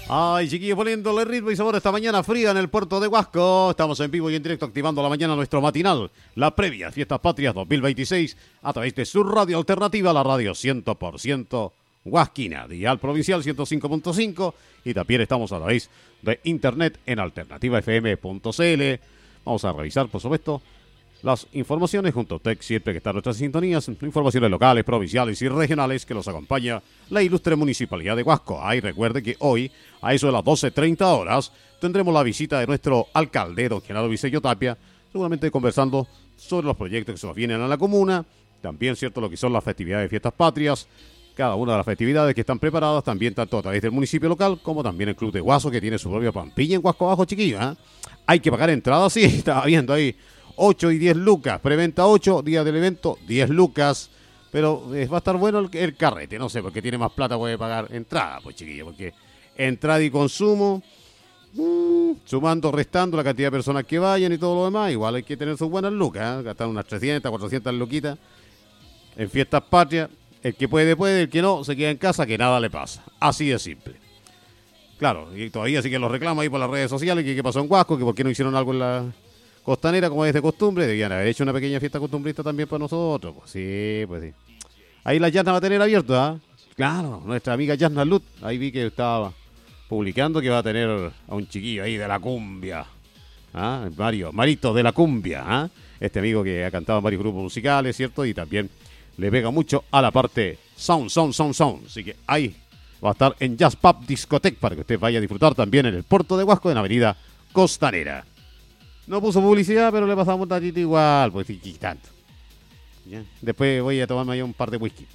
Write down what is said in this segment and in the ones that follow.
Ay, chiquillos, poniéndole ritmo y sabor esta mañana fría en el puerto de Huasco. Estamos en vivo y en directo activando la mañana nuestro matinal, la previa Fiestas Patrias 2026, a través de su radio alternativa, la radio 100% huasquina, dial provincial 105.5, y también estamos a través de internet en alternativafm.cl. Vamos a revisar, por supuesto, las informaciones junto a usted siempre que está en nuestras sintonías, informaciones locales, provinciales y regionales que los acompaña la ilustre Municipalidad de Huasco. Ahí recuerde que hoy, a eso de las 12:30 horas, tendremos la visita de nuestro alcalde, don Genaro Vicello Tapia, seguramente conversando sobre los proyectos que se nos vienen a la comuna, también cierto lo que son las festividades de Fiestas Patrias, cada una de las festividades que están preparadas, también tanto a través del municipio local, como también el Club de Guaso, que tiene su propia pampilla en Huasco Abajo, chiquillos, ¿eh? Hay que pagar entradas, sí, estaba viendo ahí, 8 y 10 lucas, preventa 8, día del evento 10 lucas, pero va a estar bueno el carrete, no sé, porque tiene más plata puede pagar entrada, pues chiquillo, porque entrada y consumo, sumando, restando la cantidad de personas que vayan y todo lo demás, igual hay que tener sus buenas lucas, gastar unas 300, 400 luquitas en Fiestas Patrias. El que puede, el que no, se queda en casa, que nada le pasa, así de simple. Claro, y todavía sí que los reclamo ahí por las redes sociales, que qué pasó en Huasco, que por qué no hicieron algo en la Costanera, como es de costumbre, debían haber hecho una pequeña fiesta costumbrista también para nosotros. Pues sí, pues sí. Ahí la Yasna va a tener abierto, ¿ah? Claro, nuestra amiga Yasna Lut, ahí vi que estaba publicando que va a tener a un chiquillo ahí de la cumbia. ¿Ah? Marito de la cumbia, ¿ah? Este amigo que ha cantado en varios grupos musicales, ¿cierto? Y también le pega mucho a la parte sound. Así que ahí va a estar en Jazz Pub Discotech para que usted vaya a disfrutar también en el puerto de Huasco, en la avenida Costanera. No puso publicidad, pero le pasamos un ratito igual, pues sí, tanto. ¿Ya? Después voy a tomarme ahí un par de whisky.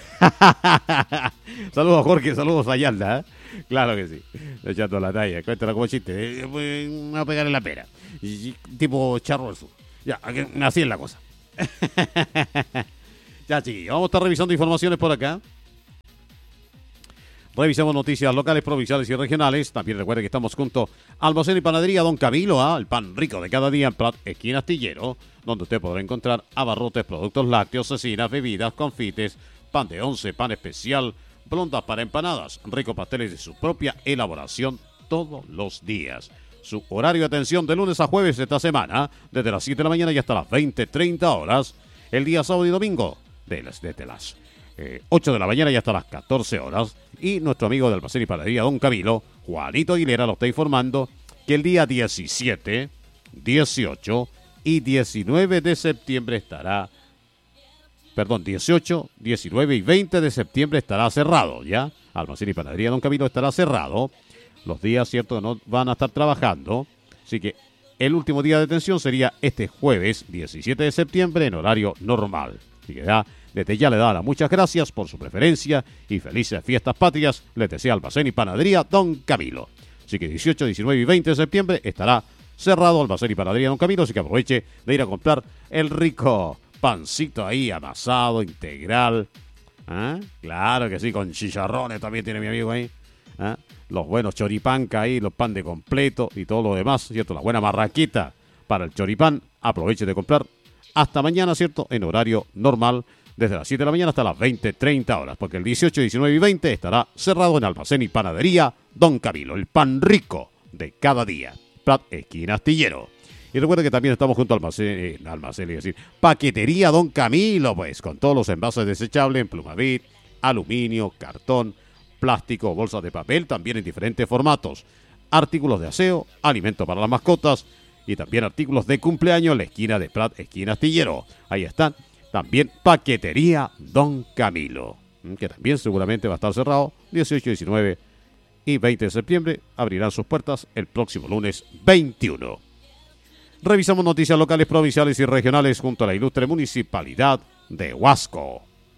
Saludos a Jorge, saludos a Yalda, ¿eh? Claro que sí. Echando la talla, cuéntala como chiste. Me voy a pegar en la pera. Tipo charro del sur. Ya, así es la cosa. Ya, chiquillos, vamos a estar revisando informaciones por acá. Revisamos noticias locales, provinciales y regionales. También recuerde que estamos junto a Almacén y Panadería Don Camilo, el pan rico de cada día en Prat, esquina Astillero, donde usted podrá encontrar abarrotes, productos lácteos, cecinas, bebidas, confites, pan de once, pan especial, blondas para empanadas, ricos pasteles de su propia elaboración todos los días. Su horario de atención de lunes a jueves esta semana, desde las 7 de la mañana y hasta las 20:30 horas. El día sábado y domingo, desde las 8 de la mañana y hasta las 14 horas. Y nuestro amigo de Almacén y Panadería Don Camilo, Juanito Aguilera, lo está informando que el día 17, 18 y 19 de septiembre estará, 18, 19 y 20 de septiembre estará cerrado, ¿ya? Almacén y Panadería Don Camilo estará cerrado. Los días, cierto, no van a estar trabajando. Así que el último día de atención sería este jueves, 17 de septiembre, en horario normal. Así que desde ya le da las muchas gracias por su preferencia y felices Fiestas Patrias. Les desea Almacén y Panadería Don Camilo. Así que 18, 19 y 20 de septiembre estará cerrado Almacén y Panadería Don Camilo. Así que aproveche de ir a comprar el rico pancito ahí amasado, integral. ¿Ah? Claro que sí, con chicharrones también tiene mi amigo ahí. ¿Ah? Los buenos choripanca ahí, los pan de completo y todo lo demás, ¿cierto? La buena marraquita para el choripán. Aproveche de comprar hasta mañana, ¿cierto? En horario normal, desde las 7 de la mañana hasta las 20:30 horas, porque el 18, 19 y 20 estará cerrado en Almacén y Panadería Don Camilo, el pan rico de cada día. Prat, esquina Astillero. Y recuerda que también estamos junto a almacén, es decir, Paquetería Don Camilo, pues, con todos los envases desechables en Plumavit, aluminio, cartón, plástico, bolsas de papel, también en diferentes formatos. Artículos de aseo, alimento para las mascotas y también artículos de cumpleaños en la esquina de Prat, esquina Astillero. Ahí están. También Paquetería Don Camilo, que también seguramente va a estar cerrado 18, 19 y 20 de septiembre. Abrirán sus puertas el próximo lunes 21. Revisamos noticias locales, provinciales y regionales junto a la ilustre Municipalidad de Huasco.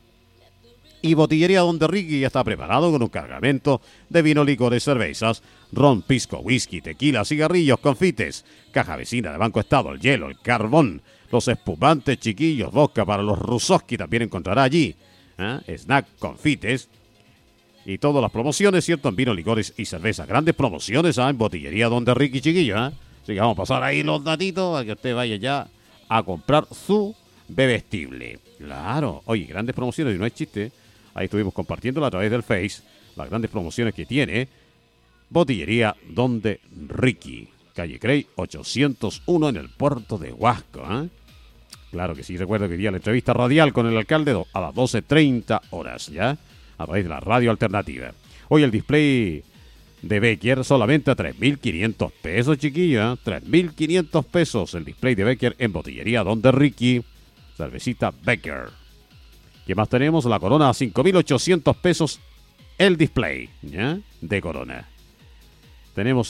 Y Botillería Don Ricky ya está preparado con un cargamento de vino, licores, cervezas, ron, pisco, whisky, tequila, cigarrillos, confites, caja vecina de Banco Estado, el hielo, el carbón, los espumantes chiquillos, vodka para los Rusoski también encontrará allí. Snack, confites y todas las promociones, ¿cierto? En vino, licores y cerveza. Grandes promociones en Botillería Don Ricky, chiquillo. Así que vamos a pasar ahí los datitos para que usted vaya ya a comprar su bebestible. Claro, oye, grandes promociones y no es chiste. Ahí estuvimos compartiéndolo a través del Face, las grandes promociones que tiene Botillería Donde Ricky, calle Cray 801 en el puerto de Huasco. Claro que sí, recuerdo que hoy día la entrevista radial con el alcalde a las 12:30 horas, ¿ya? A través de la radio alternativa. Hoy el display de Becker solamente a 3.500 pesos, chiquillo, 3.500 pesos el display de Becker en Botillería Donde Ricky, cervecita Becker. ¿Qué más tenemos? La Corona a 5.800 pesos el display, ¿ya? De Corona. Tenemos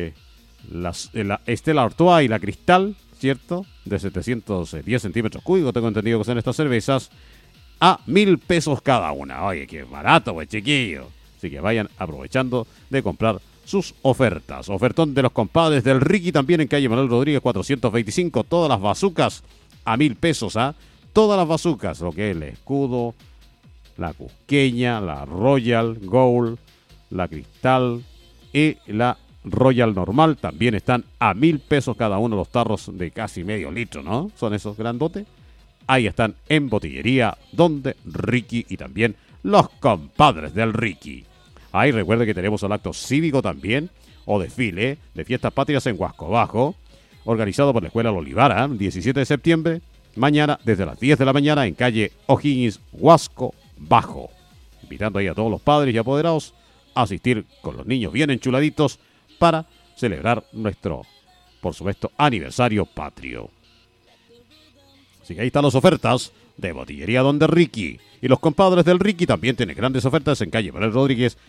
la Stella Artois y la Cristal, ¿cierto? De 710 centímetros cúbicos, tengo entendido que son estas cervezas, a 1.000 pesos cada una. Oye, qué barato, pues, chiquillo. Así que vayan aprovechando de comprar sus ofertas. Ofertón de los compadres del Ricky también en calle Manuel Rodríguez 425. Todas las bazucas a 1.000 pesos, Todas las bazucas, lo que es el escudo, la cusqueña, la Royal Gold, la Cristal y la Royal Normal también están a 1.000 pesos cada uno, los tarros de casi medio litro, ¿no? Son esos grandotes. Ahí están en Botillería Donde Ricky y también los compadres del Ricky. Ahí recuerde que tenemos el acto cívico también, o desfile de Fiestas Patrias en Huasco Bajo, organizado por la Escuela La Olivara, el 17 de septiembre, mañana desde las 10 de la mañana en calle O'Higgins, Huasco Bajo. Invitando ahí a todos los padres y apoderados a asistir con los niños bien enchuladitos para celebrar nuestro, por supuesto, aniversario patrio. Así que ahí están las ofertas de Botillería Donde Ricky. Y los compadres del Ricky también tienen grandes ofertas en calle Manuel Rodríguez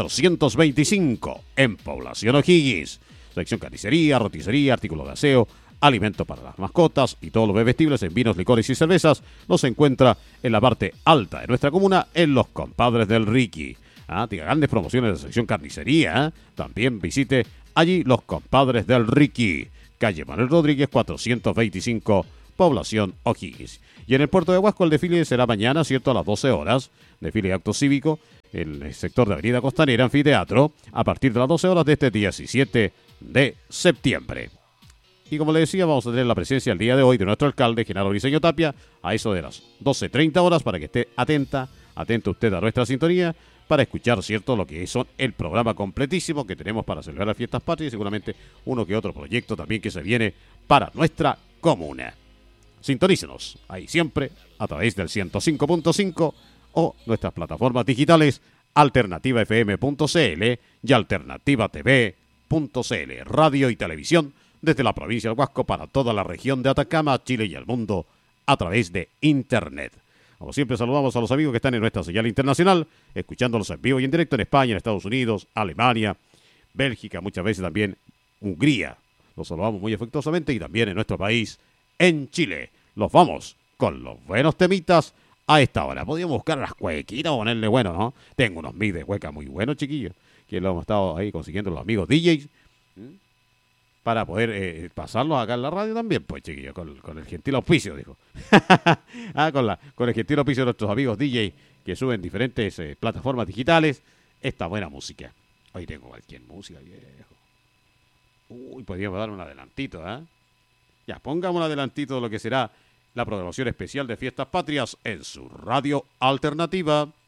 425 en Población O'Higgins. Sección carnicería, roticería, artículos de aseo, alimento para las mascotas y todos los bebestibles en vinos, licores y cervezas. Los encuentra en la parte alta de nuestra comuna en los compadres del Ricky. Tiene grandes promociones de sección carnicería. También visite allí los compadres del Ricky. Calle Manuel Rodríguez 425 Población O'Higgins. Y en el puerto de Huasco el desfile será mañana, ¿cierto? A las 12 horas. Desfile de acto cívico en el sector de Avenida Costanera, Anfiteatro, a partir de las 12 horas de este 17 de septiembre. Y como le decía, vamos a tener la presencia el día de hoy de nuestro alcalde, Genaro Briceño Tapia, a eso de las 12:30 horas, para que esté atento usted a nuestra sintonía, para escuchar, ¿cierto?, lo que son el programa completísimo que tenemos para celebrar las Fiestas Patrias y seguramente uno que otro proyecto también que se viene para nuestra comuna. Sintonícenos ahí siempre a través del 105.5 o nuestras plataformas digitales alternativafm.cl y alternativatv.cl, radio y televisión desde la provincia del Huasco para toda la región de Atacama, Chile y el mundo a través de Internet. Como siempre, saludamos a los amigos que están en nuestra señal internacional, escuchándolos en vivo y en directo en España, en Estados Unidos, Alemania, Bélgica, muchas veces también Hungría. Los saludamos muy afectuosamente y también en nuestro país, en Chile. Los vamos con los buenos temitas a esta hora. Podríamos buscar las cuequitas o ponerle bueno, ¿no? Tengo unos mix de cueca muy buenos, chiquillos, que lo hemos estado ahí consiguiendo los amigos DJs para poder pasarlos acá en la radio también, pues, chiquillos, con el gentil auspicio, dijo. Con el gentil auspicio de nuestros amigos DJ que suben diferentes plataformas digitales esta buena música. Hoy tengo cualquier música, viejo. Uy, podríamos dar un adelantito, Ya, pongamos un adelantito de lo que será la programación especial de Fiestas Patrias en su radio alternativa.